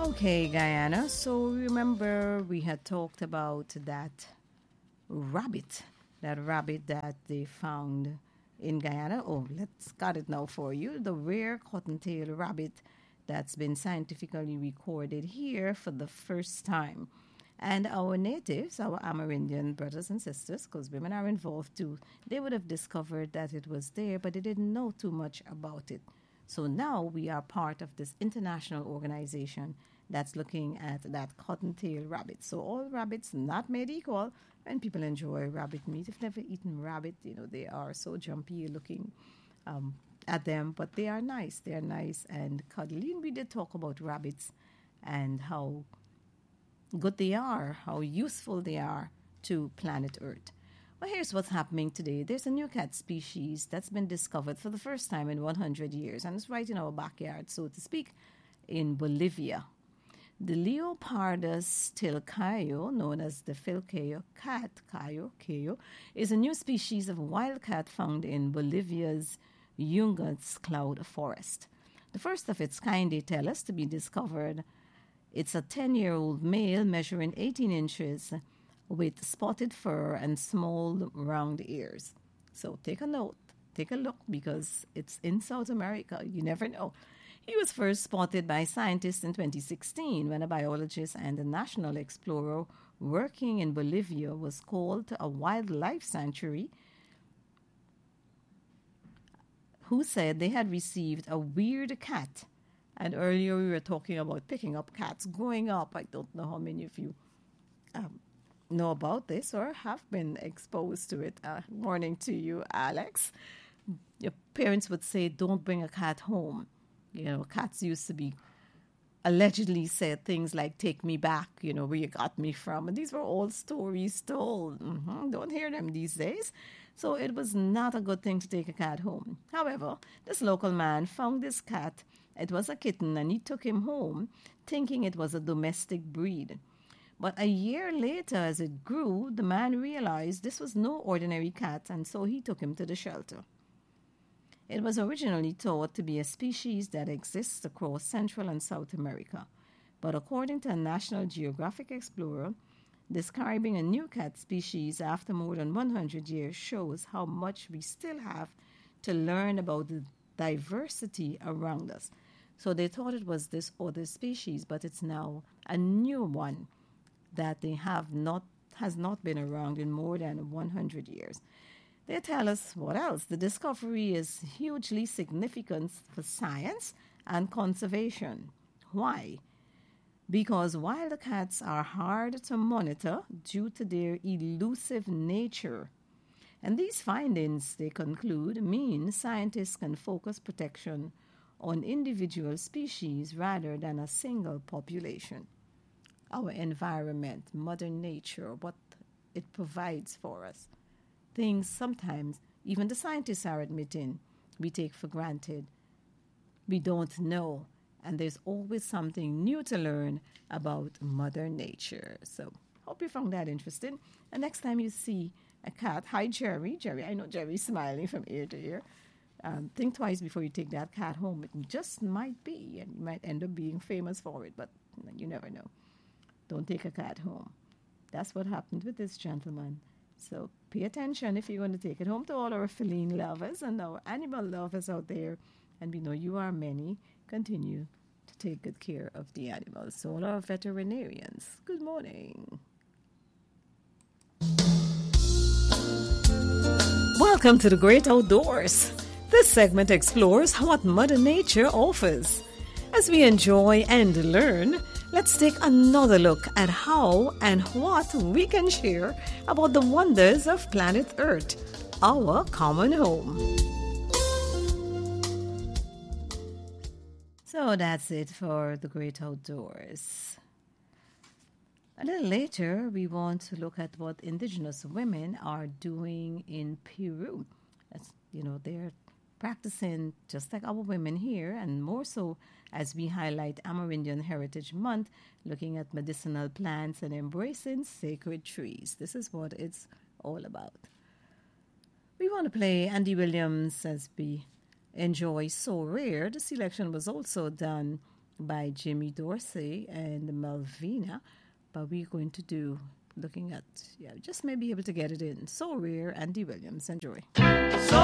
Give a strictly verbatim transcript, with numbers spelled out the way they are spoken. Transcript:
Okay, Guyana. So remember we had talked about that rabbit, that rabbit that they found in Guyana. Oh, let's got it now for you. The rare cottontail rabbit that's been scientifically recorded here for the first time. And our natives, our Amerindian brothers and sisters, because women are involved too, they would have discovered that it was there, but they didn't know too much about it. So now we are part of this international organization that's looking at that cottontail rabbit. So all rabbits not made equal, and people enjoy rabbit meat. If never eaten rabbit, you know, they are so jumpy looking um, at them, but they are nice. They are nice and cuddly. And we did talk about rabbits and how good they are, how useful they are to planet Earth. Well, here's what's happening today. There's a new cat species that's been discovered for the first time in one hundred years, and it's right in our backyard, so to speak, in Bolivia. The Leopardus tilcayo, known as the Filcayo cat, cayo, cayo, is a new species of wild cat found in Bolivia's Yungas cloud forest. The first of its kind, they tell us, to be discovered. It's a ten-year-old male measuring eighteen inches with spotted fur and small round ears. So take a note, take a look, because it's in South America. You never know. He was first spotted by scientists in twenty sixteen when a biologist and a national explorer working in Bolivia was called to a wildlife sanctuary who said they had received a weird cat. And earlier we were talking about picking up cats growing up. I don't know how many of you um, know about this or have been exposed to it. Uh, morning to you, Alex. Your parents would say, don't bring a cat home. You know, cats used to be allegedly said things like, take me back, you know, where you got me from. And these were all stories told. Mm-hmm. Don't hear them these days. So it was not a good thing to take a cat home. However, this local man found this cat. It was a kitten, and he took him home, thinking it was a domestic breed. But a year later, as it grew, the man realized this was no ordinary cat, and so he took him to the shelter. It was originally thought to be a species that exists across Central and South America. But according to a National Geographic explorer, describing a new cat species after more than one hundred years shows how much we still have to learn about the diversity around us. So they thought it was this other species, but it's now a new one that they have not has not been around in more than one hundred years. They tell us what else. The discovery is hugely significant for science and conservation. Why? Because wild cats are hard to monitor due to their elusive nature. And these findings, they conclude, mean scientists can focus protection on individual species rather than a single population. Our environment, Mother Nature, what it provides for us. Things sometimes, even the scientists are admitting, we take for granted. We don't know. And there's always something new to learn about Mother Nature. So, hope you found that interesting. And next time you see a cat, hi Jerry. Jerry, I know Jerry's smiling from ear to ear. Um, think twice before you take that cat home. It just might be, and you might end up being famous for it, but you never know. Don't take a cat home. That's what happened with this gentleman. So pay attention if you're going to take it home, to all our feline lovers and our animal lovers out there. And we know you are many. Continue to take good care of the animals. So all our veterinarians, good morning. Welcome to the Great Outdoors. This segment explores what Mother Nature offers. As we enjoy and learn, let's take another look at how and what we can share about the wonders of planet Earth, our common home. So that's it for the Great Outdoors. A little later, we want to look at what indigenous women are doing in Peru. As, you know, they're practicing just like our women here, and more so as we highlight Amerindian Heritage Month, looking at medicinal plants and embracing sacred trees. This is what it's all about. We want to play Andy Williams as we enjoy So Rare. The selection was also done by Jimmy Dorsey and Melvina. But we're going to do, looking at, yeah, just maybe able to get it in. So Rare, Andy Williams. Enjoy. So